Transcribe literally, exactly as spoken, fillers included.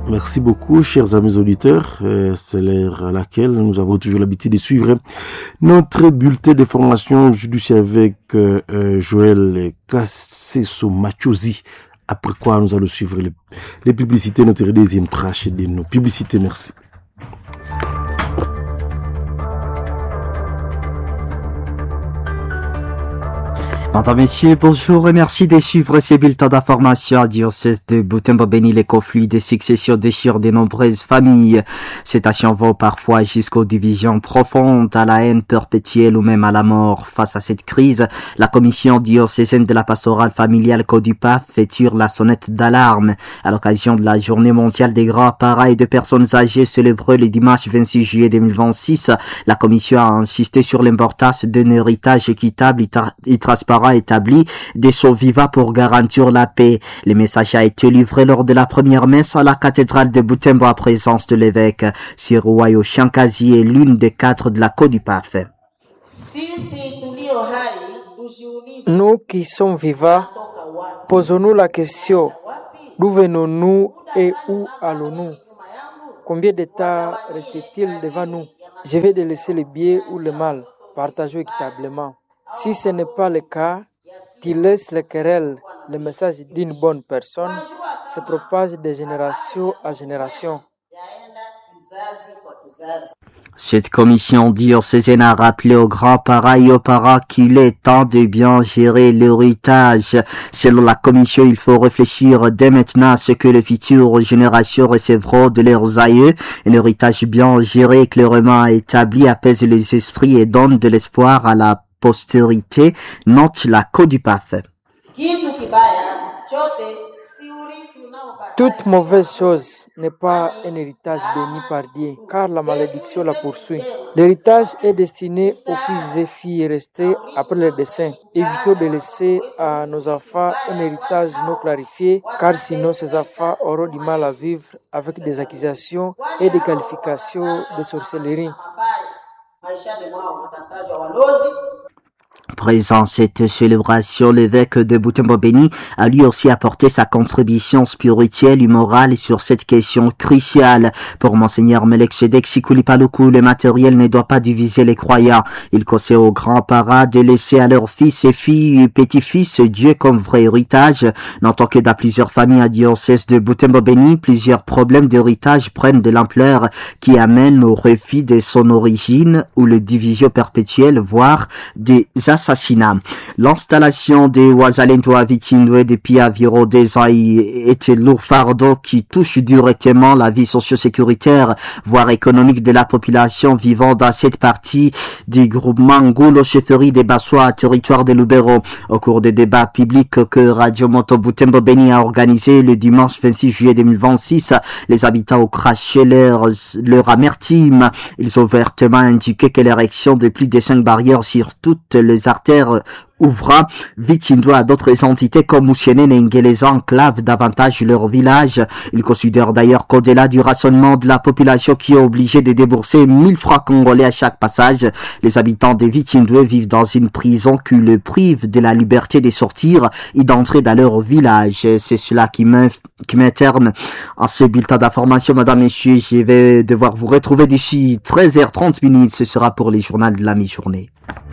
Merci beaucoup, chers amis auditeurs. Euh, c'est l'heure à laquelle nous avons toujours l'habitude de suivre notre bulletin de formation. Aujourd'hui, c'est avec euh, euh, Joël Kasseso Machosi. Après quoi, nous allons suivre les, les publicités, notre deuxième tranche de nos publicités. Merci. Madame, Messieurs, bonjour et merci de suivre ces bulletins d'information à diocèse de Butembo-Beni. Les conflits de succession déchirent de nombreuses familles. Ces tâches vont parfois jusqu'aux divisions profondes, à la haine perpétuelle ou même à la mort. Face à cette crise, la commission diocésaine de la pastorale familiale Codipa fait tirer la sonnette d'alarme. À l'occasion de la journée mondiale des grands-parents et de personnes âgées célébrée le dimanche vingt-six juillet deux mille vingt-six, la commission a insisté sur l'importance d'un héritage équitable et transparent établi des survivants pour garantir la paix. Le message a été livré lors de la première messe à la cathédrale de Butembo en présence de l'évêque. Siruwayo Shankazi est l'une des quatre de la Codipaf. Nous qui sommes vivants, posons-nous la question, d'où venons-nous et où allons-nous? Combien de temps reste-t-il devant nous? Je vais délaisser le bien ou le mal, partageons équitablement. Si ce n'est pas le cas, qu'il laisse les querelles, le message d'une bonne personne se propage de génération à génération. Cette commission diocésaine a rappelé aux grands-parents et aux parents qu'il est temps de bien gérer l'héritage. Selon la commission, il faut réfléchir dès maintenant à ce que les futures générations recevront de leurs aïeux. Un héritage bien géré, clairement établi, apaise les esprits et donne de l'espoir à la postérité, note la Codipaf. Toute mauvaise chose n'est pas un héritage béni par Dieu, car la malédiction la poursuit. L'héritage est destiné aux fils et filles restés après le décès. Évitons de laisser à nos enfants un héritage non clarifié, car sinon ces enfants auront du mal à vivre avec des accusations et des qualifications de sorcellerie. Présent à cette célébration, l'évêque de Butembo-Beni a lui aussi apporté sa contribution spirituelle et morale sur cette question cruciale. Pour Monseigneur Melchizedek Sikoulipaloukou, le matériel ne doit pas diviser les croyants. Il conseille aux grands-parents de laisser à leurs fils et filles et petits-fils Dieu comme vrai héritage. N'entend que dans plusieurs familles à diocèse de Butembo-Beni, plusieurs problèmes d'héritage prennent de l'ampleur qui amènent au refus de son origine ou les divisions perpétuelles, voire des assassinats. L'installation des Wazalendo à Vikindwe depuis environ deux ans est un lourd fardeau qui touche directement la vie socio-sécuritaire, voire économique de la population vivant dans cette partie du groupement Ngoulo chefferie des Bassois, territoire de Lubero. Au cours des débats publics que Radio Moto Butembo-Beni a organisé le dimanche vingt-six juillet deux mille vingt-six, les habitants ont craché leur, leur amertume. Ils ont ouvertement indiqué que l'érection de plus de cinq barrières sur toutes les artères ouvra Vikindwe à d'autres entités comme Moussienen et Ngeleza enclavent davantage leur village. Ils considèrent d'ailleurs qu'au-delà du rationnement de la population qui est obligée de débourser mille francs congolais à chaque passage, les habitants de Vikindwe vivent dans une prison qui les prive de la liberté de sortir et d'entrer dans leur village. C'est cela qui met, qui met terme à ce bulletin d'information. Madame, Messieurs, je vais devoir vous retrouver d'ici treize heures trente minutes. Ce sera pour les journaux de la mi-journée.